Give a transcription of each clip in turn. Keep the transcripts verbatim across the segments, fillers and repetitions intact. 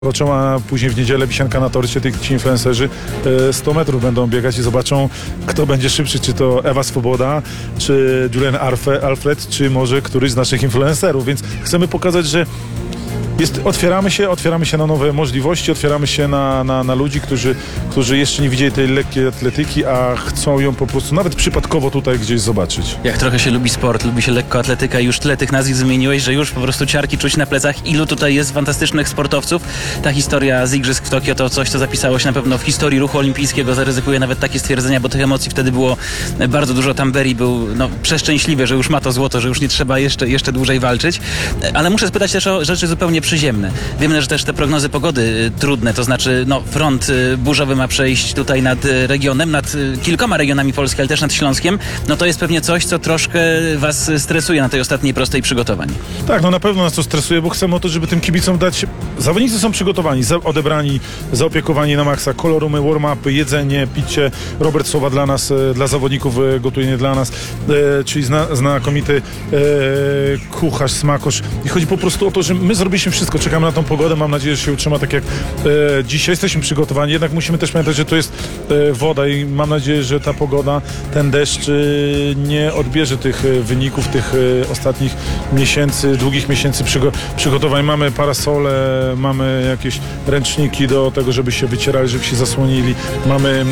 Zobaczą, a później w niedzielę wisienka na torcie, tych ci influencerzy sto metrów będą biegać i zobaczą, kto będzie szybszy, czy to Ewa Swoboda, czy Julian Alfred, czy może któryś z naszych influencerów, więc chcemy pokazać, że Jest, otwieramy się, otwieramy się na nowe możliwości, otwieramy się na, na, na ludzi, którzy, którzy jeszcze nie widzieli tej lekkiej atletyki, a chcą ją po prostu nawet przypadkowo tutaj gdzieś zobaczyć. Jak trochę się lubi sport, lubi się lekkoatletyka i już tyle tych nazwisk wymieniłeś, że już po prostu ciarki czuć na plecach. Ilu tutaj jest fantastycznych sportowców. Ta historia z Igrzysk w Tokio to coś, co zapisało się na pewno w historii ruchu olimpijskiego. Zaryzykuję nawet takie stwierdzenia, bo tych emocji wtedy było bardzo dużo. Tamberi był no, przeszczęśliwy, że już ma to złoto, że już nie trzeba jeszcze, jeszcze dłużej walczyć. Ale muszę spytać też o rzeczy zupełnie przyziemne. Wiemy, że też te prognozy pogody y, trudne, to znaczy no, front y, burzowy ma przejść tutaj nad y, regionem, nad y, kilkoma regionami Polski, ale też nad Śląskiem. No to jest pewnie coś, co troszkę was stresuje na tej ostatniej prostej przygotowań. Tak, no na pewno nas to stresuje, bo chcemy o to, żeby tym kibicom dać... Zawodnicy są przygotowani, za, odebrani, zaopiekowani na maksa. Kolorumy, warm-upy, jedzenie, picie. Robert Sowa dla nas, e, dla zawodników e, gotuje nie dla nas, e, czyli zna, znakomity e, kucharz, smakosz. I chodzi po prostu o to, że my zrobiliśmy wszystko, czekamy na tą pogodę, mam nadzieję, że się utrzyma tak jak e, dzisiaj. Jesteśmy przygotowani, jednak musimy też pamiętać, że to jest e, woda i mam nadzieję, że ta pogoda, ten deszcz e, nie odbierze tych e, wyników, tych e, ostatnich miesięcy, długich miesięcy przygo przygotowań. Mamy parasole, mamy jakieś ręczniki do tego, żeby się wycierali, żeby się zasłonili. Mamy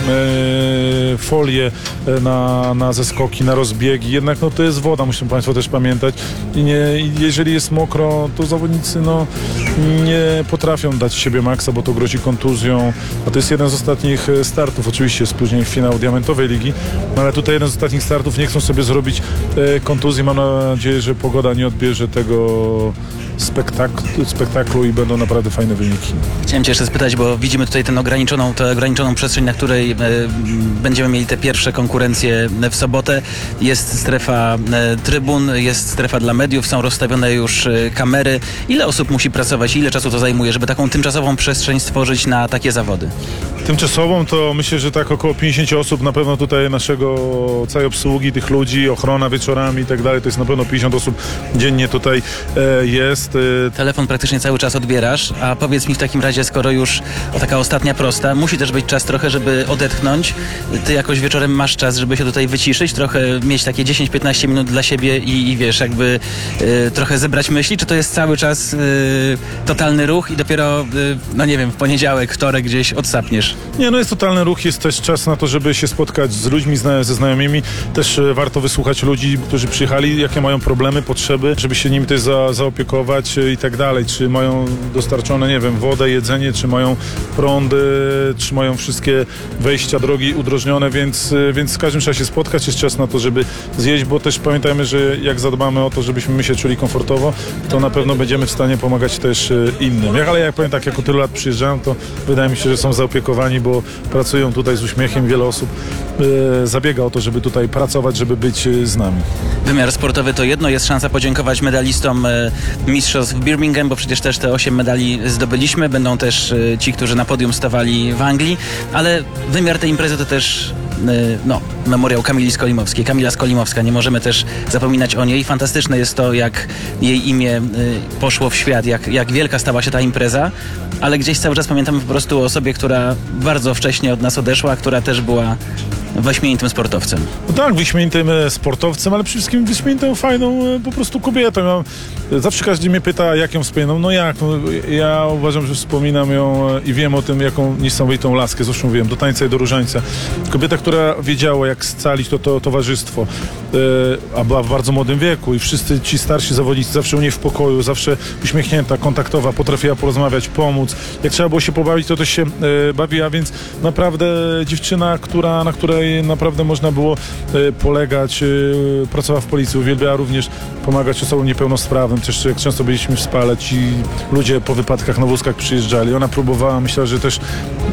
e, folię na, na zeskoki, na rozbiegi. Jednak no, to jest woda, muszą Państwo też pamiętać. I nie, jeżeli jest mokro, to zawodnicy no, nie potrafią dać siebie maksa, bo to grozi kontuzją. A to jest jeden z ostatnich startów. Oczywiście jest później finał Diamentowej Ligi, no, ale tutaj jeden z ostatnich startów. Nie chcą sobie zrobić e, kontuzji. Mam nadzieję, że pogoda nie odbierze tego spektaklu, spektaklu i będą naprawdę fajne wyniki. Chciałem cię jeszcze spytać, bo widzimy tutaj tę ograniczoną, tę ograniczoną przestrzeń, na której e, będziemy mieli te pierwsze konkurencje w sobotę. Jest strefa e, trybun, jest strefa dla mediów, są rozstawione już e, kamery. Ile osób musi pracować, ile czasu to zajmuje, żeby taką tymczasową przestrzeń stworzyć na takie zawody? Tymczasową to myślę, że tak około pięćdziesiąt osób na pewno tutaj naszego, całej obsługi tych ludzi, ochrona wieczorami i tak dalej, to jest na pewno pięćdziesiąt osób dziennie tutaj e, jest. E. Telefon praktycznie cały czas odbierasz, a powiedz mi w takim razie, skoro już o taka ostatnia prosta, musi też być czas trochę, żeby odetchnąć. Ty jakoś wieczorem masz czas, żeby się tutaj wyciszyć, trochę mieć takie dziesięć piętnaście minut dla siebie i, i wiesz, jakby e, trochę zebrać myśli, czy to jest cały czas e, totalny ruch i dopiero, e, no nie wiem, w poniedziałek, wtorek gdzieś odsapniesz? Nie, no jest totalny ruch, jest też czas na to, żeby się spotkać z ludźmi, zna ze znajomymi. Też e, warto wysłuchać ludzi, którzy przyjechali, jakie mają problemy, potrzeby, żeby się nimi też za, zaopiekować e, i tak dalej. Czy mają dostarczone, nie wiem, wodę, jedzenie, czy mają prądy, czy mają wszystkie wejścia, drogi udrożnione, więc, e, więc z każdym trzeba się spotkać. Jest czas na to, żeby zjeść, bo też pamiętajmy, że jak zadbamy o to, żebyśmy my się czuli komfortowo, to na pewno będziemy w stanie pomagać też e, innym. Jak, ale jak powiem tak, jako tylu lat przyjeżdżają, to wydaje mi się, że są zaopiekowani, bo pracują tutaj z uśmiechem. Wiele osób e, zabiega o to, żeby tutaj pracować, żeby być e, z nami. Wymiar sportowy to jedno. Jest szansa podziękować medalistom e, mistrzostw w Birmingham, bo przecież też te osiem medali zdobyliśmy. Będą też e, ci, którzy na podium stawali w Anglii, ale wymiar tej imprezy to też e, no, memoriał Kamili Skolimowskiej. Kamila Skolimowska, nie możemy też zapominać o niej. Fantastyczne jest to, jak jej imię e, poszło w świat, jak, jak wielka stała się ta impreza, ale gdzieś cały czas pamiętamy po prostu o osobie, która bardzo wcześnie od nas odeszła, która też była wyśmienitym sportowcem. No tak, wyśmienitym sportowcem, ale przede wszystkim wyśmienitą, fajną po prostu kobietą. Ja, zawsze każdy mnie pyta, jak ją wspominam. No jak? No, ja uważam, że wspominam ją i wiem o tym, jaką niesamowitą laskę, zresztą mówiłem, do tańca i do różańca. Kobieta, która wiedziała, jak scalić to, to towarzystwo, yy, a była w bardzo młodym wieku i wszyscy ci starsi zawodnicy zawsze u niej w pokoju, zawsze uśmiechnięta, kontaktowa, potrafiła porozmawiać, pomóc. Jak trzeba było się pobawić, to też się yy, bawiła, więc naprawdę dziewczyna, która, na której naprawdę można było y, polegać, y, pracowała w policji, uwielbiała również pomagać osobom niepełnosprawnym, też jak często byliśmy w Spale, ci ludzie po wypadkach na wózkach przyjeżdżali, ona próbowała, myślę, że też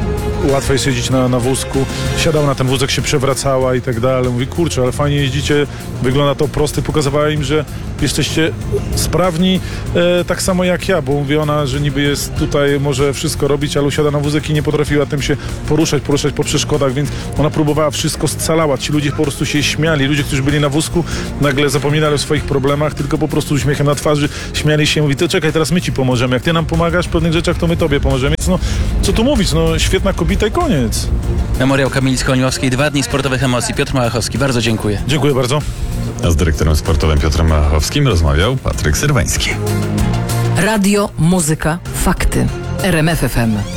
łatwo jest jeździć na, na wózku. Siadała na ten wózek, się przewracała i tak dalej. Mówi, kurczę, ale fajnie jeździcie, wygląda to proste. Pokazywała im, że jesteście sprawni e, tak samo jak ja, bo mówi ona, że niby jest tutaj, może wszystko robić, ale usiada na wózek i nie potrafiła tym się poruszać, poruszać po przeszkodach, więc ona próbowała, wszystko scalała. Ci ludzie po prostu się śmiali. Ludzie, którzy byli na wózku, nagle zapominali o swoich problemach, tylko po prostu uśmiechem na twarzy śmiali się. Mówi, to czekaj, teraz my ci pomożemy. Jak ty nam pomagasz w pewnych rzeczach, to my tobie pomożemy. Więc no, co tu mówić, no świetna kobieta i koniec. Memoriał Kamili Skolimowskiej, dwa dni sportowych emocji. Piotr Małachowski, bardzo dziękuję. Dziękuję bardzo. A z dyrektorem sportowym Piotrem Małachowskim rozmawiał Patryk Syrwański. Radio, muzyka, fakty. R M F F M.